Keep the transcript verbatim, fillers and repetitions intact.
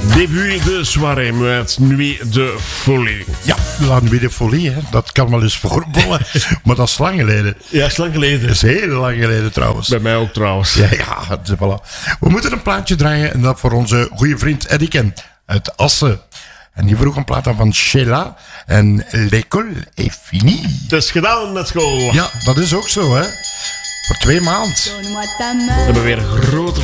Début de soirée met Nuit de Folie. Ja, La Nuit de Folie, hè. Dat kan wel eens voorvallen. Maar dat is lang geleden. Ja, is lang geleden. Dat is heel lang geleden trouwens. Bij mij ook trouwens. Ja, ja, voilà. We moeten een plaatje draaien en dat voor onze goede vriend Ediken uit Assen. En die vroeg een plaat aan van Sheila en L'école est finie. Het is gedaan met school. Ja, dat is ook zo, hè. Voor twee maanden. We hebben weer grote